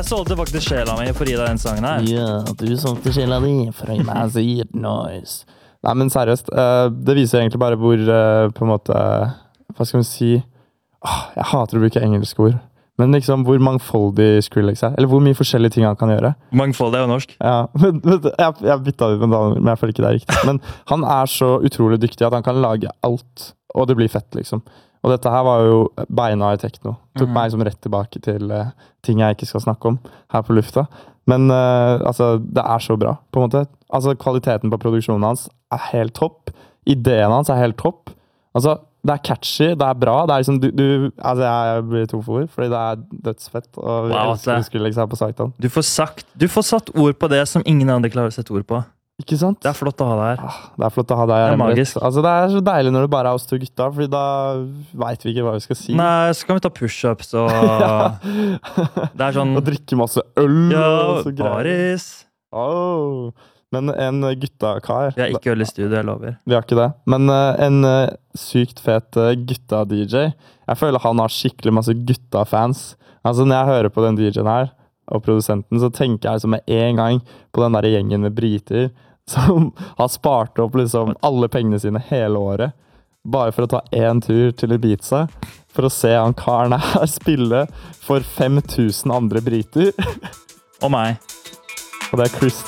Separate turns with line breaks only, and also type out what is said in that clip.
solgte faktisk sjela mi for å gi deg den sangen her.
Ja, du solgte sjela di for å gi meg sier noise. Nei, men seriøst, det viser egentlig bare hvor, på en måte, hva skal man si, jeg hater å bruke engelske ord, men liksom hvor mangfoldig Skrillex er, eller hvor mye forskjellige ting han kan gjøre.
Mangfoldig er jo norsk.
Ja, men jeg bytta ut med Daniel, men jeg føler ikke det er riktig. Men han er så utrolig dyktig at han kan lage alt, og det blir fett, liksom. Og dette her var jo beinhard tekno. Tok meg som rett tilbake til ting jeg ikke skal snakke om her på lufta. Men altså, det er så bra, på en måte. Altså, kvaliteten på produksjonen hans er helt topp. Ideen hans er helt topp. Altså, det er catchy, det er bra. Det er liksom, altså, jeg blir to for ord, fordi det er dødsfett. Og jeg elsker Skrillex her på Saitan.
Du får satt ord på det som ingen andre klarer å sette ord på.
Ikke sant?
Det er flott å ha deg her.
Det er flott å ha deg her.
Det er magisk.
Altså, det er så deilig når det bare er oss to gutta, fordi da vet vi ikke hva vi skal si.
Nei, så kan vi ta push-ups og... Det er sånn...
Og drikke masse øl og så greier.
Baris.
Men en gutta-kar...
Vi har ikke øl i studio, jeg lover.
Vi har ikke det. Men en sykt fet gutta-DJ. Jeg føler han har skikkelig masse gutta-fans. Altså, når jeg hører på den DJ-en her, og produsenten, så tenker jeg liksom med en gang på den der gjengen med briter, som har spart opp liksom alle pengene sine hele året, bare for å ta en tur til Ibiza, for å se han karen her spille for 5000 andre briter.
Og meg.
Og det er Chris